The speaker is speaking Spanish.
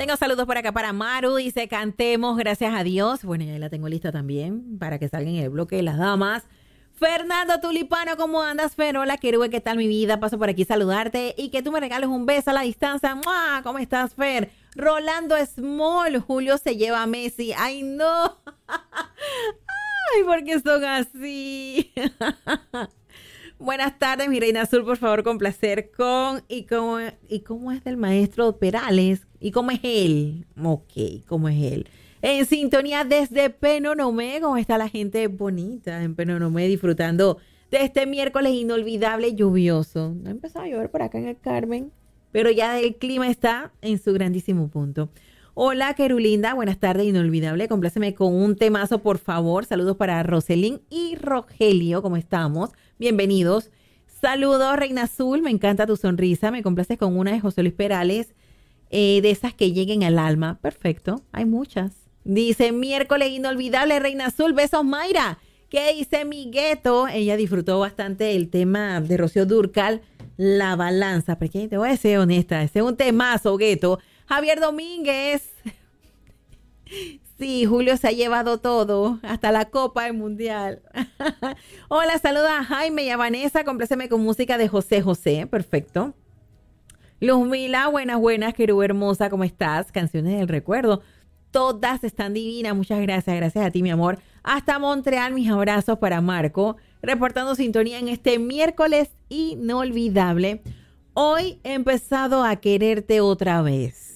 Tengo saludos por acá para Maru, dice cantemos, gracias a Dios. Bueno, ya la tengo lista también para que salga en el bloque de las damas. Fernando Tulipano, ¿cómo andas, Fer? Hola, Querube, ¿qué tal mi vida? Paso por aquí a saludarte y que tú me regales un beso a la distancia. ¡Mua! ¿Cómo estás, Fer? Rolando Small, Julio se lleva a Messi. ¡Ay, no! ¡Ay, por qué son así! Buenas tardes, mi reina azul, por favor, complacer con... ¿Y cómo es del maestro Perales? ¿Y cómo es él? Ok, ¿cómo es él? En sintonía desde Penonomé, ¿cómo está la gente bonita en Penonomé disfrutando de este miércoles inolvidable lluvioso? No ha empezado a llover por acá en el Carmen, pero ya el clima está en su grandísimo punto. Hola, Querulinda, buenas tardes, inolvidable. Compláceme con un temazo, por favor. Saludos para Roselín y Rogelio, ¿cómo estamos? Bienvenidos. Saludos, Reina Azul, me encanta tu sonrisa. Me complaces con una de José Luis Perales, de esas que lleguen al alma. Perfecto, hay muchas. Dice, miércoles inolvidable, Reina Azul. Besos, Mayra. ¿Qué dice mi gueto? Ella disfrutó bastante el tema de Rocío Dúrcal, La Balanza. Porque te voy a ser honesta, ese es un temazo, gueto. Javier Domínguez. Sí, Julio se ha llevado todo, hasta la Copa del Mundial. Hola, saluda a Jaime y a Vanessa. Compláceme con música de José José. Perfecto. Luzmila, buenas, Querú hermosa, ¿cómo estás? Canciones del recuerdo. Todas están divinas. Muchas gracias. Gracias a ti, mi amor. Hasta Montreal, mis abrazos para Marco. Reportando sintonía en este miércoles inolvidable. Hoy he empezado a quererte otra vez.